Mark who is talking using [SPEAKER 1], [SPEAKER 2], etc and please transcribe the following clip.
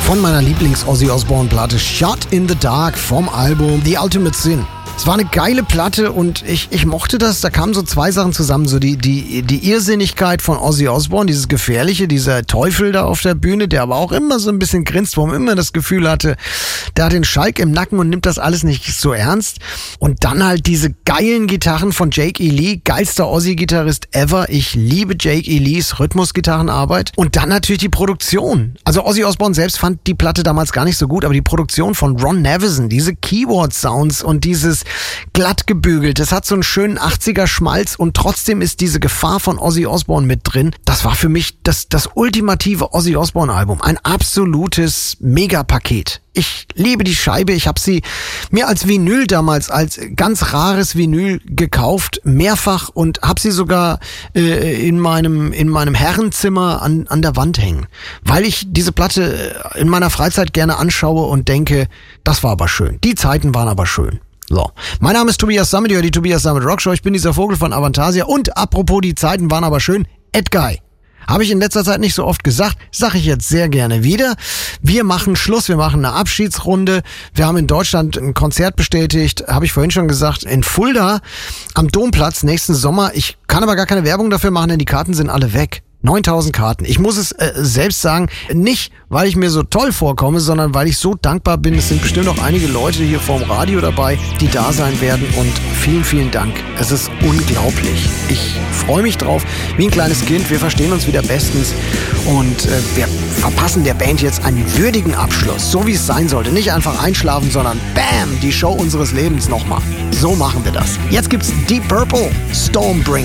[SPEAKER 1] von meiner Lieblings-Ozzy Osbourne-Platte Shot in the Dark vom Album The Ultimate Sin. Es war eine geile Platte und ich mochte das. Da kamen so zwei Sachen zusammen. So die Irrsinnigkeit von Ozzy Osbourne, dieses Gefährliche, dieser Teufel da auf der Bühne, der aber auch immer so ein bisschen grinst, wo man immer das Gefühl hatte, der hat den Schalk im Nacken und nimmt das alles nicht so ernst. Und dann halt diese geilen Gitarren von Jake E. Lee, geilster Ozzy-Gitarrist ever. Ich liebe Jake E. Lees Rhythmusgitarrenarbeit. Und dann natürlich die Produktion. Also Ozzy Osbourne selbst fand die Platte damals gar nicht so gut, aber die Produktion von Ron Nevison, diese Keyboard-Sounds und dieses glatt gebügelt. Es hat so einen schönen 80er Schmalz und trotzdem ist diese Gefahr von Ozzy Osbourne mit drin. Das war für mich das ultimative Ozzy Osbourne Album. Ein absolutes Megapaket. Ich liebe die Scheibe. Ich habe sie mir als Vinyl damals, als ganz rares Vinyl gekauft, mehrfach und habe sie sogar in meinem Herrenzimmer an der Wand hängen. Weil ich diese Platte in meiner Freizeit gerne anschaue und denke, das war aber schön. Die Zeiten waren aber schön. So. Mein Name ist Tobias Sammet, ihr hört die Tobias Sammet Rockshow. Ich bin dieser Vogel von Avantasia und apropos die Zeiten waren aber schön, Edguy. Habe ich in letzter Zeit nicht so oft gesagt, sage ich jetzt sehr gerne wieder. Wir machen Schluss, wir machen eine Abschiedsrunde. Wir haben in Deutschland ein Konzert bestätigt, habe ich vorhin schon gesagt, in Fulda am Domplatz nächsten Sommer. Ich kann aber gar keine Werbung dafür machen, denn die Karten sind alle weg. 9.000 Karten. Ich muss es selbst sagen, nicht, weil ich mir so toll vorkomme, sondern weil ich so dankbar bin. Es sind bestimmt noch einige Leute hier vorm Radio dabei, die da sein werden und vielen, vielen Dank. Es ist unglaublich. Ich freue mich drauf, wie ein kleines Kind. Wir verstehen uns wieder bestens und wir verpassen der Band jetzt einen würdigen Abschluss, so wie es sein sollte. Nicht einfach einschlafen, sondern BAM, die Show unseres Lebens nochmal. So machen wir das. Jetzt gibt's Deep Purple, Stormbringer.